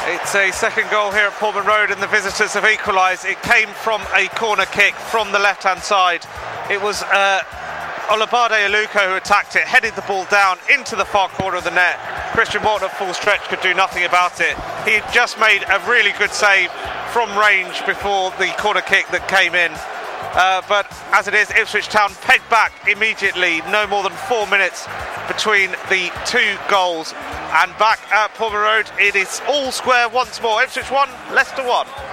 It's a second goal here at Portman Road, and the visitors have equalised. It came from a corner kick from the left-hand side. It was Olabade Aluko who attacked it, headed the ball down into the far corner of the net. Christian Morton at full stretch could do nothing about it. He had just made a really good save from range before the corner kick that came in. But as it is, Ipswich Town pegged back immediately. No more than 4 minutes between the two goals. And back at Portman Road, it is all square once more. Ipswich 1, Leicester 1.